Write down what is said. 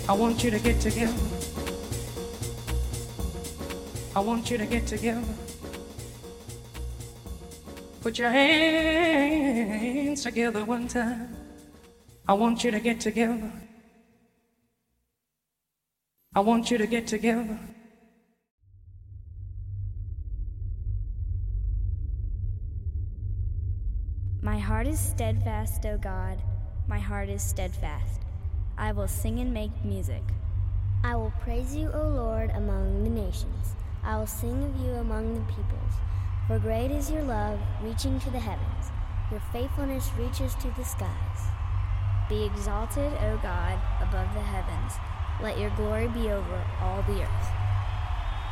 I want you to get together. I want you to get together. Put your hands together one time. I want you to get together. I want you to get together. My heart is steadfast, O God. My heart is steadfast. I will sing and make music. I will praise you, O Lord, among the nations. I will sing of you among the peoples. For great is your love, reaching to the heavens. Your faithfulness reaches to the skies. Be exalted, O God, above the heavens. Let your glory be over all the earth.